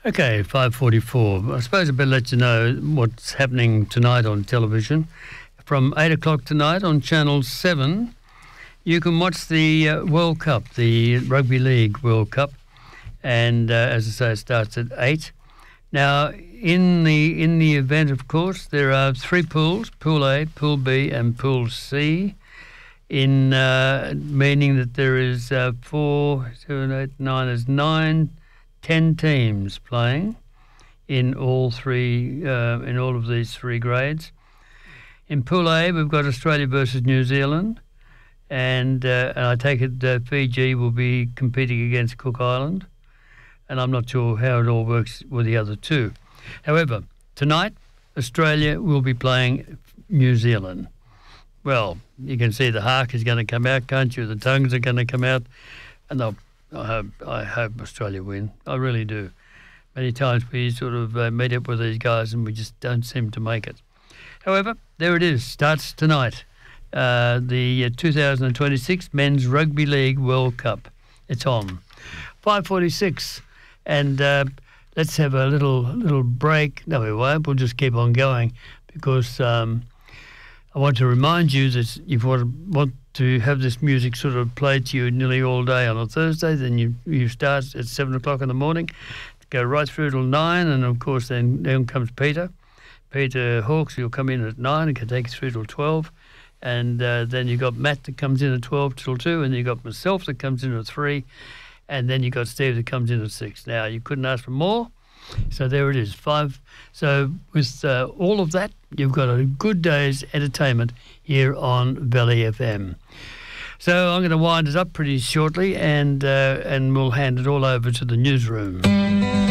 Okay, 5:44. I suppose I better let you know what's happening tonight on television. From 8 o'clock tonight on Channel 7, you can watch the World Cup, the Rugby League World Cup. And as I say, it starts at 8. Now, in the event, of course, there are 3 pools, Pool A, Pool B and Pool C, meaning that there is 4, 7, 8, 9, there's 9, 10 teams playing in all of these 3 grades. In Pool A, we've got Australia versus New Zealand, and I take it Fiji will be competing against Cook Island, and I'm not sure how it all works with the other 2. However, tonight, Australia will be playing New Zealand. Well, you can see the hark is going to come out, can't you? The tongues are going to come out, and I hope Australia win. I really do. Many times we sort of meet up with these guys and we just don't seem to make it. However, there it is. Starts tonight. The 2026 Men's Rugby League World Cup. It's on. 5:46. And let's have a little break. No, we won't. We'll just keep on going because I want to remind you that if you want to have this music sort of played to you nearly all day on a Thursday, then you start at 7 o'clock in the morning, go right through till 9, and of course then comes Peter Hawkes. He'll come in at 9 and can take you through till 12, and then you've got Matt that comes in at 12 till 2, and you've got myself that comes in at 3, and then you've got Steve that comes in at 6. Now, you couldn't ask for more, so there it is, 5. So with all of that, you've got a good day's entertainment here on Valley FM. So I'm going to wind it up pretty shortly, and we'll hand it all over to the newsroom.